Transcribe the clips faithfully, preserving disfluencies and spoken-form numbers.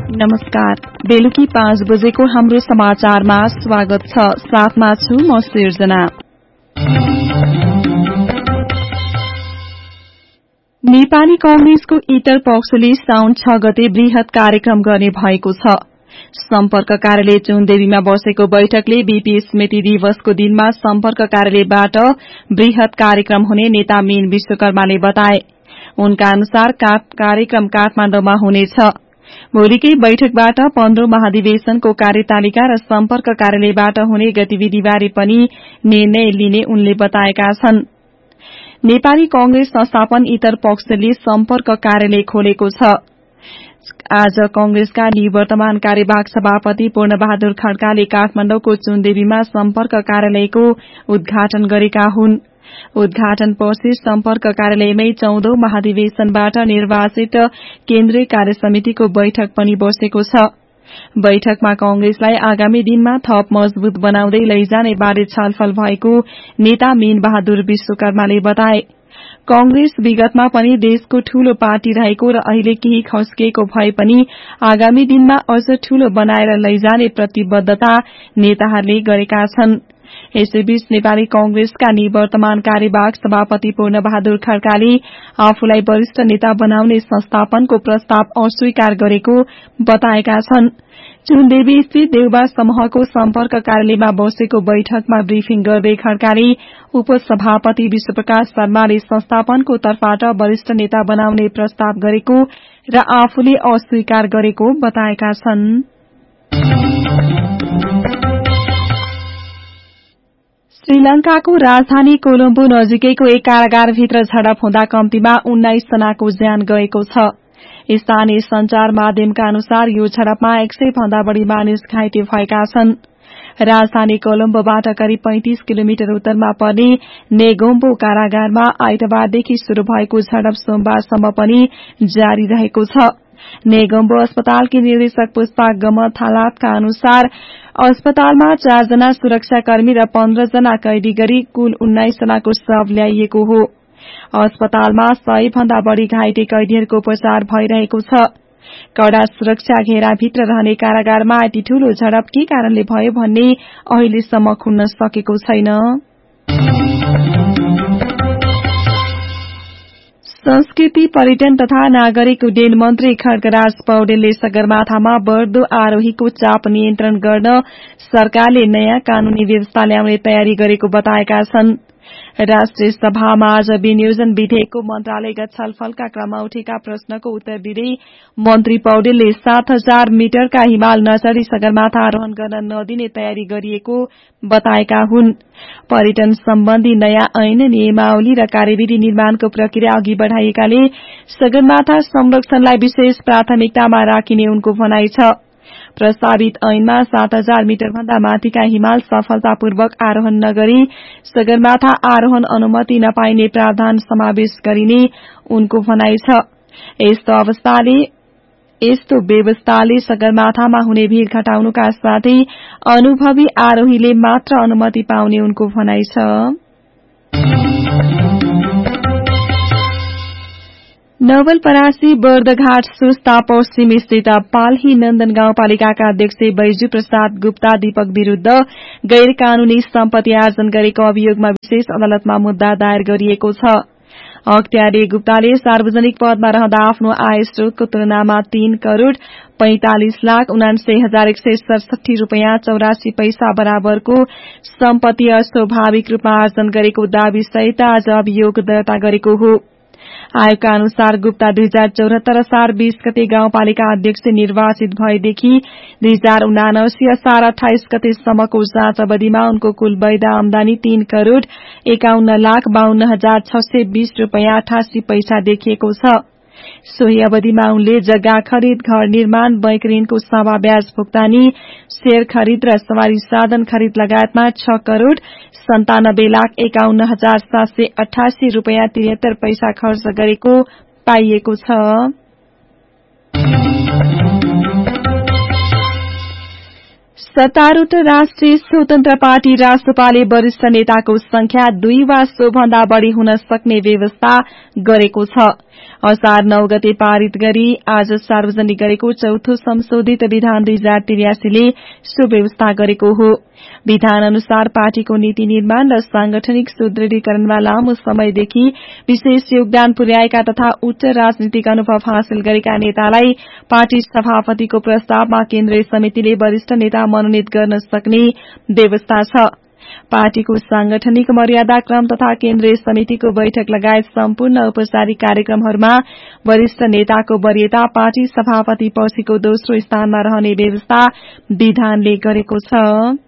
नमस्कार। बेलुकी पाँच बजेको हाम्रो समाचारमा स्वागत छ। साथमा छु म सिर्जना। नेपाली कांग्रेसको इतर पक्षले साउन छ गते वृहत कार्यक्रम गर्ने भएको छ। सम्पर्क कार्यालय चुनदेवीमा बसेको बैठकले बीपी स्मृति दिवसको दिनमा सम्पर्क कार्यालयबाट वृहत कार्यक्रम हुने नेता मीन विश्वकर्माले बताए। उनका अनुसार कार्यक्रम काठमाडौँमा हुनेछ। भोलिकै बैठकबाट पन्ध्रौं महाधिवेशनको कार्यतालिका र सम्पर्क कार्यालयबाट हुने गतिविधिबारे पनि निर्णय लिने उनले बताएका छन्। नेपाली कांग्रेस संस्थापन इतर पक्षले सम्पर्क कार्यालय खोलेको छ। आज कांग्रेसका निवर्तमान कार्यवाहक सभापति पूर्णबहादुर खड्काले काठमाडौँको चुनदेवीमा सम्पर्क कार्यालयको उद्घाटन गरेका हुन्। उद्घाटनपछि सम्पर्क कार्यालयमै चौधौं महाधिवेशनबाट निर्वाचित केन्द्रीय कार्य समितिको बैठक पनि बसेको छ। बैठकमा कांग्रेसलाई आगामी दिनमा थप मजबूत बनाउँदै लैजाने बारे छलफल भएको नेता मीन बहादुर विश्वकर्माले बताए। कांग्रेस विगतमा पनि देशको ठूलो पार्टी रहेको र अहिले केही खस्किएको भए पनि आगामी दिनमा अझ ठूलो बनाएर लैजाने प्रतिबद्धता नेताहरूले गरेका छन्। यसैबीच नेपाली कांग्रेसका निवर्तमान कार्यवाहक सभापति पूर्णबहादुर खड्काले आफूलाई वरिष्ठ नेता बनाउने संस्थापनको प्रस्ताव अस्वीकार गरेको बताएका छन्। चुनदेवी स्थित देउबा समूहको सम्पर्क कार्यालयमा बसेको बैठकमा ब्रिफिङ गर्दै खड्काले उपसभापति विश्वप्रकाश शर्माले संस्थापनको तर्फबाट वरिष्ठ नेता बनाउने प्रस्ताव गरेको र आफूले अस्वीकार गरेको बताएका छन्। श्रीलंकाको राजधानी कोलम्बो नजिकैको एक कारागारभित्र झडप हुँदा कम्तीमा उन्नाइस जनाको ज्यान गएको छ। स्थानीय संचार माध्यमका अनुसार यो झडपमा एक सय भन्दा बढ़ी मानिस घाइते भएका छन्। राजधानी कोलम्बोबाट करिब पैंतीस किलोमिटर उत्तरमा पर्ने नेगोम्बो कारागारमा आइतबारदेखि शुरू भएको झडप सोमबारसम्म पनि जारी रहेको छ। नेगोम्बो अस्पतालकी निर्देशक पुष्पा गमथालातका अनुसार अस्पतालमा चारजना सुरक्षाकर्मी र पन्ध्र जना कैदी गरी कुल उन्नाइस जनाको शव ल्याइएको हो। अस्पतालमा सय भन्दा बढ़ी घाइते कैदीहरूको उपचार भइरहेको छ। कड़ा सुरक्षा घेराभित्र रहने कारागारमा यति ठूलो झडप के कारणले भयो भन्ने अहिलेसम्म खुल्न सकेको छैन। संस्कृति पर्यटन तथा नागरिक उड्डयन मन्त्री खड्गराज पौडेलले सगरमाथामा बढ़दो आरोहीको चाप नियन्त्रण गर्न सरकारले नयाँ कानूनी व्यवस्था ल्याउने तयारी गरेको बताएका छन्। राष्ट्रिय सभामा आज विनियोजन विधेयकको मन्त्रालयगत छलफलका क्रममा उठेका प्रश्नको उत्तर दिँदै मन्त्री पौडेलले सात हजार मिटरका हिमाल नचढी सगरमाथा आरोहण गर्न नदिने तयारी गरिएको बताएका हुन्। पर्यटन सम्बन्धी नयाँ ऐन नियमावली र कार्यविधि निर्माणको प्रक्रिया अघि बढ़ाइएकाले सगरमाथा संरक्षणलाई विशेष प्राथमिकतामा राखिने उनको भनाइ छ। प्रस्तावित ऐनमा सात हजार मिटर भन्दा माथिका हिमाल सफलतापूर्वक आरोहण नगरी सगरमाथा आरोहण अनुमति नपाइने प्रावधान समावेश गरिने उनको भनाइ छ। यस्तो अवस्थाले यस्तो व्यवस्थाले सगरमाथामा हुने भीड़ घटाउनुका साथै अनुभवी आरोहीले मात्र अनुमति पाउने उनको भनाइ छ। नवलपरासी बर्दघाट सुस्ता पश्चिम स्थित पाल्ही नन्दन गाउँपालिकाका अध्यक्ष बैजू प्रसाद गुप्ता दीपक विरूद्ध गैर कानूनी सम्पत्ति आर्जन गरेको अभियोगमा विशेष अदालतमा मुद्दा दायर गरिएको छ। अख्तियारी गुप्ताले सार्वजनिक पदमा रहँदा आफ्नो आय स्रोतको तुलनामा तीन करोड़ पैंतालिस लाख उनान्सय हजार एक सय सडसठी रूपियाँ चौरासी पैसा बराबरको सम्पत्ति अस्वाभाविक रूपमा आर्जन गरेको दावी सहित आज अभियोग दर्ता गरेको हो। आयोगका अनुसार गुप्ता दुई हजार चौहत्तर असार बीस गते गाउँपालिका अध्यक्ष निर्वाचित भएदेखि दुई हजार उनासी असार अठाइस गतेसम्मको जाँच अवधिमा उनको कुल वैध आमदानी तीन करोड़ एकाउन्न लाख बाहन्न हजार छ सय बीस रूपियाँ अठासी पैसा देखिएको छ। सोही अवधिमा उनले जग्गा खरिद, घर निर्माण, बैंक ऋणको सभा ब्याज भुक्तानी, शेयर खरिद र सवारी साधन खरिद लगायतमा छ करोड़ सन्तानब्बे लाख एकाउन्न हजार सात सय अठासी रूपियाँ त्रिहत्तर पैसा खर्च गरेको पाइएको छ। सत्तारूढ़ राष्ट्रिय स्वतन्त्र पार्टी रासपाले वरिष्ठ नेताको संख्या दुई वा सोभन्दा बढ़ी हुन सक्ने व्यवस्था गरेको छ। असार नौ गते पारित गरी आज सार्वजनिक गरेको चौथो संशोधित विधान दुई हजार त्रियासीले सुव्यवस्था गरेको हो। विधान अनुसार पार्टीको नीति निर्माण र सांगठनिक सुदृढीकरणमा लामो समयदेखि विशेष योगदान पुर्याएका तथा उच्च राजनीतिक अनुभव हासिल गरेका नेतालाई पार्टी सभापतिको प्रस्तावमा केन्द्रीय समितिले वरिष्ठ नेता मनोनित गर्न सक्ने व्यवस्था छ। पार्टीको सांगठनिक मर्यादा क्रम तथा केन्द्रीय समितिको बैठक लगायत सम्पूर्ण औपचारिक कार्यक्रमहरूमा वरिष्ठ नेताको वरीयता पार्टी सभापति पछि दोस्रो स्थानमा रहने व्यवस्था विधानले गरेको छ।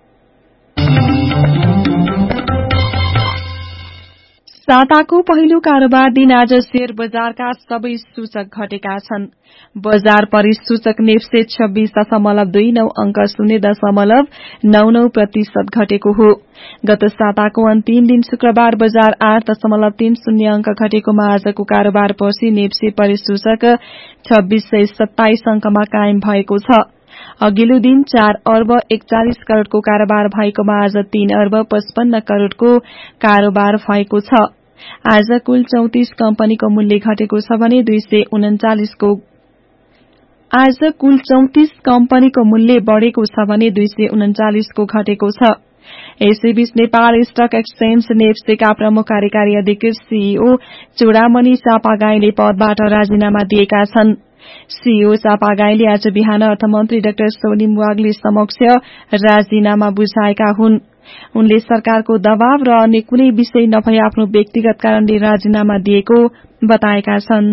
साताको पहिलो कारोबार दिन आज शेयर बजारका सबै सूचक घटेका छन्। बजार परिसूचक नेप्से छब्बीस दशमलव दुई नौ अंक शून्य दशमलव नौ नौ प्रतिशत घटेको हो। गत साताको अन्तिम दिन शुक्रबार बजार आठ दशमलव तीन शून्य अंक घटेकोमा आजको कारोबार पछि नेप्से परिसूचक छब्बीस सय सत्ताइस अंकमा कायम भएको छ। अघिल्लो दिन चार अर्ब एकचालिस करोड़को कारोबार भएकोमा आज तीन अर्ब पचपन्न करोड़को कारोबार भएको छ। आज कुल चौतिस कम्पनीको मूल्य घटेको छ भने दुई सय उन्चालिसको आज कुल चौतिस कम्पनीको मूल्य बढ़ेको छ भने दुई सय उन्चालिसको घटेको छ। यसैबीच नेपाल स्टक एक्सचेन्ज नेप्सेका प्रमुख कार्यकारी अधिकृत सीईओ चूडामणि चापागाईले पदबाट राजीनामा दिएका छन्। सीईओ चापागाईले आज बिहान अर्थमन्त्री डाक्टर सोनिम वाग्ले समक्ष राजीनामा बुझाएका हुन्। उनले सरकारको दबाव र अन्य कुनै विषय नभई आफ्नो व्यक्तिगत कारणले राजीनामा दिएको बताएका छन्।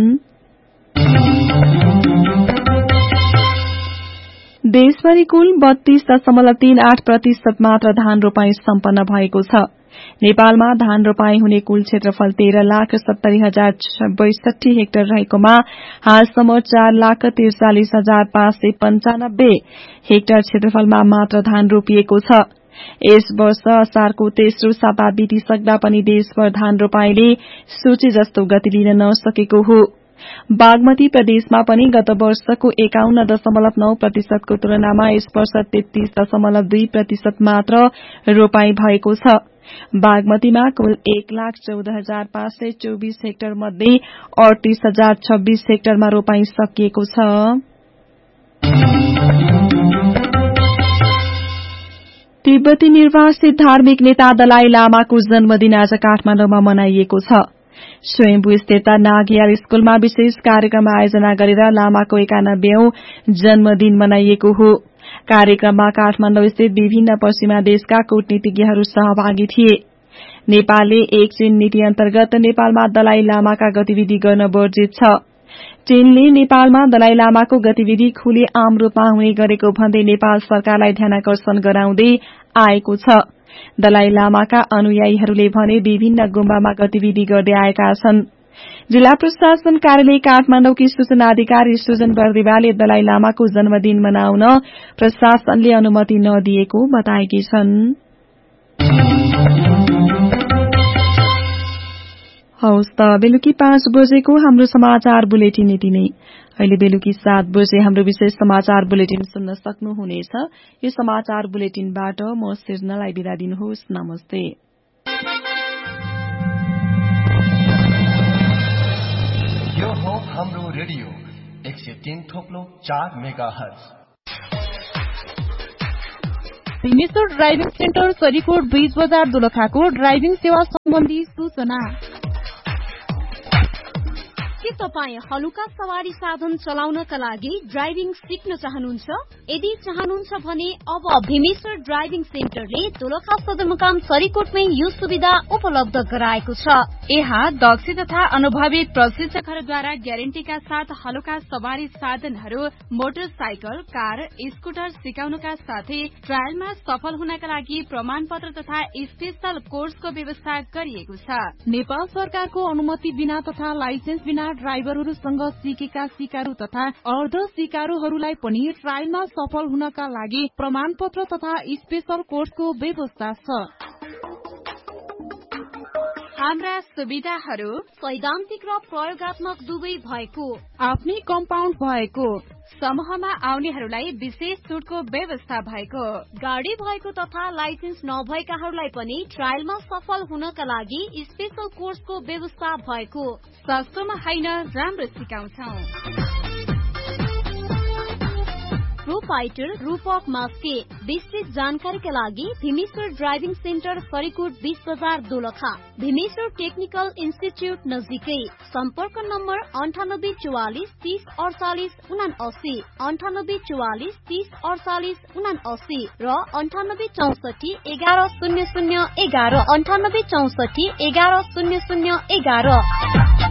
देशभरि कुल बत्तीस दशमलव तीन आठ प्रतिशत मात्र धान रोपाई सम्पन्न भएको छ। नेपालमा धान रोपाई हुने कुल क्षेत्रफल तेह्र लाख सत्तरी हजार बैसठी हेक्टर रहेकोमा हालसम्म चार लाख त्रिचालिस हजार पाँच सय पञ्चानब्बे हेक्टर क्षेत्रफलमा मात्र धान रोपिएको छ। यस वर्ष असारको तेस्रो साता बितिसक्दा पनि देशभर धान रोपाईले सोचे जस्तो गति लिन नसकेको हो। बागमती प्रदेशमा पनि गत वर्षको एकाउन्न दशमलव नौ प्रतिशतको तुलनामा यस वर्ष तेत्तीस दशमलव दुई प्रतिशत मात्र रोपाई भएको छ। बागमतीमा कुल एक लाख चौध हजार पाँच सय चौबीस हेक्टर मध्ये अडतीस हजार छब्बीस हेक्टरमा रोपाई सकिएको छ। तिब्बती निर्वासित धार्मिक नेता दलाई लामाको जन्मदिन आज काठमाडौँमा मनाइएको छ। स्वयम्भू स्थित नागयाल स्कूलमा विशेष कार्यक्रम आयोजना गरेर लामाको एकानब्बेऔं जन्मदिन मनाइएको हो। कार्यक्रममा काठमाडौँ स्थित विभिन्न पश्चिमा देशका कूटनीतिज्ञहरू सहभागी थिए। नेपालले एक चीन नीति अन्तर्गत नेपालमा दलाई लामाका गतिविधि गर्न वर्जित छ। चीनले नेपालमा दलाई लामाको गतिविधि खुले आम रूपमा हुने गरेको भन्दै नेपाल सरकारलाई ध्यानाकर्षण गराउँदै आएको छ। दलाई लामाका अनुयायीहरूले भने विभिन्न गुम्बामा गतिविधि गर्दै आएका छन्। जिल्ला प्रशासन कार्यालय काठमाडौँकी सूचना अधिकारी सुजन बर्दिवाले दलाई लामाको जन्मदिन मनाउन प्रशासनले अनुमति नदिएको बताएकी छन्। हौस् त बेलुकी पाँच बजेको हाम्रो समाचार बुलेटिन यति नै। अहिले बेलुकी सात बजे हाम्रो विशेष समाचार बुलेटिन सुन्न सक्नुहुनेछ। यो समाचार बुलेटिनबाट म सिर्जनालाई बिदा दिनुहोस्। नमस्ते। यो हो हाम्रो रेडियो एक सय तीन थोप्लो चार mega hertz. Bhimeshwar driving centre Sarikot बीच बजार दोलखाको ड्राइभिङ सेवा सम्बन्धी सूचना। के तपाईँ हलुका सवारी साधन चलाउनका लागि ड्राइभिङ सिक्न चाहनुहुन्छ? यदि चाहनुहुन्छ भने अब भीमेश्वर ड्राइभिङ सेन्टरले दोलखा सदरमुकाम सरीकोटमै यो सुविधा उपलब्ध गराएको छ। यहाँ दक्ष तथा अनुभवी प्रशिक्षकहरूद्वारा ग्यारेन्टीका साथ हलुका सवारी साधनहरू, मोटरसाइकल, कार, स्कुटर सिकाउनका साथै ट्रायलमा सफल हुनका लागि प्रमाण पत्र तथा स्पेशल कोर्सको व्यवस्था गरिएको छ। नेपाल सरकारको अनुमति बिना तथा लाइसेन्स बिना ड्राइभरहरूसँग सिकेका सिकारु तथा अर्ध सिकारुहरूलाई पनि ट्रायलमा सफल हुनका लागि प्रमाण पत्र तथा स्पेशल कोर्सको व्यवस्था छ। हाम्रा सुविधाहरू सैद्धान्तिक र प्रयोगात्मक दुवै भएको आफ्नै कम्पाउन्ड भएको समूहमा आउनेहरूलाई विशेष छुटको व्यवस्था भएको गाडी भएको तथा लाइसेन्स नभएकाहरूलाई पनि ट्रायलमा सफल हुनका लागि स्पेशल कोर्सको व्यवस्था भएको सस्तोमा होइन राम्रो सिकाउँछौ प्रोपाइटर रूपक मास्के विस्तृत जानकारीका लागि भीमेश्वर ड्राइभिङ सेन्टर फरीकोट बीस बजार दोलखा भीमेश्वर टेक्निकल इन्स्टिच्युट नजिकै सम्पर्क नम्बर अन्ठानब्बे चौवालिस तीस अडचालिस उनासी अन्ठानब्बे चौवालिस तीस अडचालिस उनासी र अन्ठानब्बे चौसठी एघार शून्य शून्य एघार अन्ठानब्बे चौसठी एघार शून्य शून्य एघार